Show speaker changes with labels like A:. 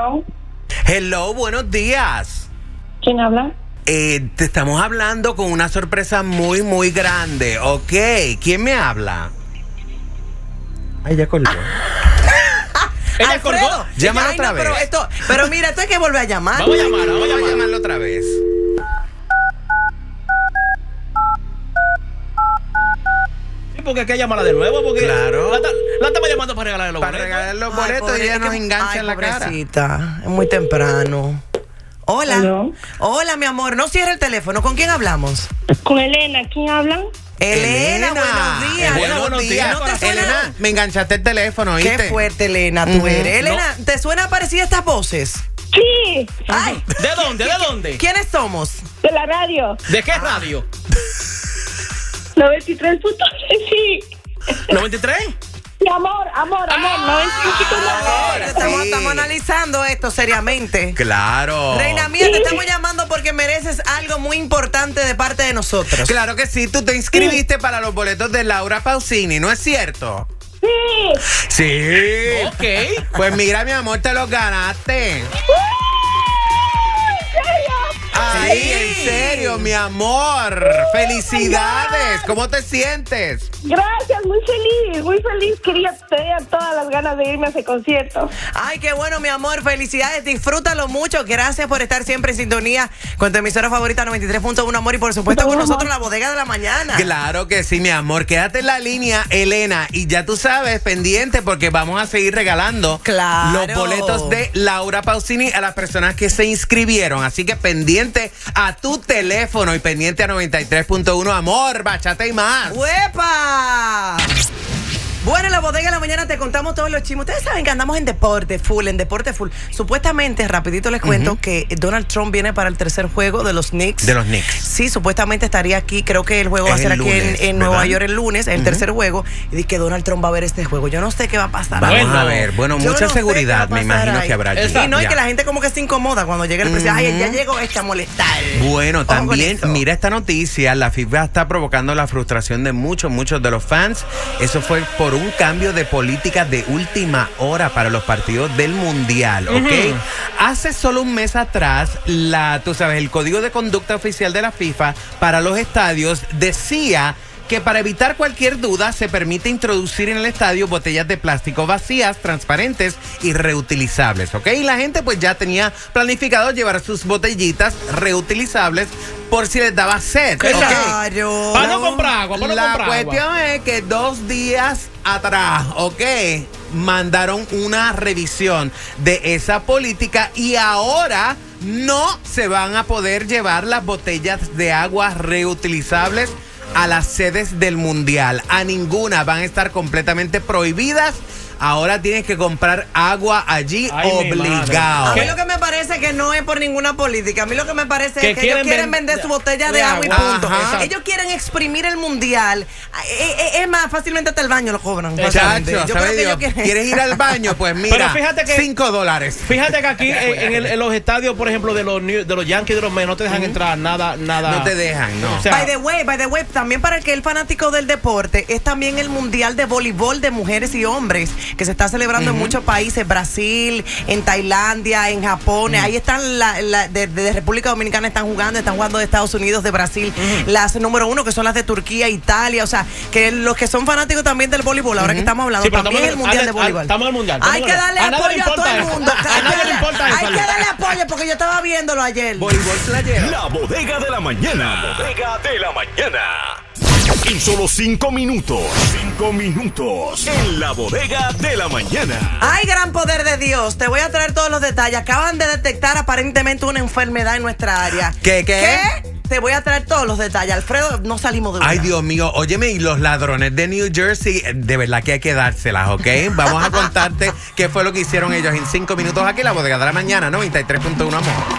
A: Hello.
B: Hello, buenos días.
A: ¿Quién habla?
B: Te estamos hablando con una sorpresa muy, muy grande. Ok, ¿quién me habla? Ay, ya colgó.
C: ¿Ella colgó?
B: Llámalo otra vez.
D: Pero mira, esto hay que volver a llamar.
C: Vamos a llamar,
B: Vamos a llamarlo otra vez.
C: Sí, porque hay que llamarla de nuevo. Porque
B: Claro.
C: la estamos llamando para regalarle los
B: Para
C: boletos.
B: regalar los boletos y ella nos engancha en la cara.
D: Pobrecita, es muy temprano. Hola.
A: Hello.
D: Hola, mi amor. No cierre el teléfono. ¿Con quién hablamos?
A: Con Elena. ¿Quién habla?
D: Elena, buenos días.
C: Buenos días.
D: ¿No te suena?
B: Elena, me enganchaste el teléfono, ¿oíste?
D: Qué fuerte, Elena, tú eres. Elena,
C: No.
D: ¿te suena parecida estas voces?
A: Sí.
D: Ay,
C: ¿De dónde? ¿De dónde?
D: ¿quiénes somos?
A: De la radio.
C: ¿De qué radio?
A: 93. Sí.
C: ¿93?
A: Mi amor. 93.9.
D: Estamos analizando esto seriamente.
B: Claro.
D: Reina mía, te estamos llamando porque mereces algo muy importante de parte de nosotros.
B: Claro que sí, tú te inscribiste para los boletos de Laura Pausini, ¿no es cierto?
A: Sí.
B: Sí.
C: Ok.
B: Pues mira, mi amor, te los ganaste. Ay, en serio, mi amor. Felicidades. ¿Cómo te sientes?
A: Gracias, muy feliz. Tenía todas las ganas de irme a ese concierto.
D: Ay, qué bueno, mi amor. Felicidades. Disfrútalo mucho. Gracias por estar siempre en sintonía con tu emisora favorita 93.1, amor. Y por supuesto con nosotros la bodega de la mañana.
B: Claro que sí, mi amor. Quédate en la línea, Elena. Y ya tú sabes, pendiente, porque vamos a seguir regalando
D: Claro.
B: los boletos de Laura Pausini a las personas que se inscribieron. Así que pendiente a tu teléfono y pendiente a 93.1, amor, bachata y más.
D: ¡Uepa! Bueno, en la bodega de la mañana te contamos todos los chismes. Ustedes saben que andamos en deporte full. Supuestamente, rapidito les cuento que Donald Trump viene para el tercer juego de los Knicks.
B: De los Knicks.
D: Sí, supuestamente estaría aquí. Creo que el juego va a
B: Es
D: ser
B: el
D: aquí
B: lunes,
D: en
B: ¿verdad?
D: Nueva York el lunes, el tercer juego. Y dice que Donald Trump va a ver este juego. Yo no sé qué va a pasar.
B: Vamos
C: Bueno,
B: a ver. Bueno,
D: Yo
B: mucha
D: no sé
B: seguridad,
D: qué va
B: me
D: a pasar
B: imagino
D: ahí.
B: que habrá allí.
C: Exacto.
D: Y no, y
B: Ya.
D: que la gente como que se incomoda cuando llega el presidente. Ay, ya llegó este a molestar.
B: Bueno,
D: Ojo con
B: también,
D: eso.
B: mira esta noticia, la FIFA está provocando la frustración de muchos de los fans. Eso fue por un cambio de política de última hora para los partidos del Mundial, ¿ok? Hace solo un mes atrás, tú sabes, el Código de Conducta Oficial de la FIFA para los estadios decía que para evitar cualquier duda se permite introducir en el estadio botellas de plástico vacías, transparentes y reutilizables, ¿ok? Y la gente pues ya tenía planificado llevar sus botellitas reutilizables por si les daba sed, ¿ok?
D: Claro.
C: Para no comprar agua, para no
B: La
C: comprar agua.
B: cuestión es que 2 días atrás, ¿ok? Mandaron una revisión de esa política y ahora no se van a poder llevar las botellas de agua reutilizables a las sedes del Mundial. A ninguna, van a estar completamente prohibidas. Ahora tienes que comprar agua allí
C: Ay, mi
B: obligado.
D: A mí
C: ¿Qué?
D: lo que me parece que no es por ninguna política. A mí lo que me parece
C: Que
D: es que ellos
C: quieren
D: quieren vender su botella de
C: de
D: agua y
C: agua.
D: punto.
B: Ajá.
C: Exacto.
D: Ellos quieren exprimir el mundial. Es más, fácilmente hasta el baño lo cobran. fácilmente.
B: Chacho,
D: Yo
B: ¿sabe
D: creo que
B: Dios?
D: ellos quieren.
B: ¿Quieres ir al baño? Pues mira,
C: Pero fíjate que-
B: $5.
C: Fíjate que aquí en los estadios, por ejemplo, de los Yankees y de los Mets, no te dejan entrar nada.
B: No te dejan, no.
C: O sea,
D: By the way, también para el que es fanático del deporte, es también el mundial de voleibol de mujeres y hombres que se está celebrando en muchos países, Brasil, en Tailandia, en Japón. Ahí están de República Dominicana están jugando de Estados Unidos, de Brasil, las número 1 que son las de Turquía, Italia, o sea, que los que son fanáticos también del voleibol, ahora que estamos hablando,
C: Sí, pero
D: también es el mundial de voleibol.
C: Estamos en el mundial.
D: Hay que darle
C: A nadie le
D: apoyo a todo
C: importa
D: el
C: eso.
D: mundo.
C: A nadie le importa eso.
D: Hay que darle apoyo porque yo estaba viéndolo ayer.
B: Voleibol playero.
E: La bodega de la mañana. La bodega de la mañana. En solo 5 minutos. 5 minutos. En la bodega de la mañana.
D: Ay, gran poder de Dios. Te voy a traer todos los detalles. Acaban de detectar aparentemente una enfermedad en nuestra área.
B: ¿Qué?
D: Te voy a traer todos los detalles. Alfredo, no salimos de una.
B: Ay, Dios mío, óyeme, y los ladrones de New Jersey, de verdad que hay que dárselas, ¿ok? Vamos a contarte qué fue lo que hicieron ellos en 5 minutos aquí en la bodega de la mañana, 93.1, amor.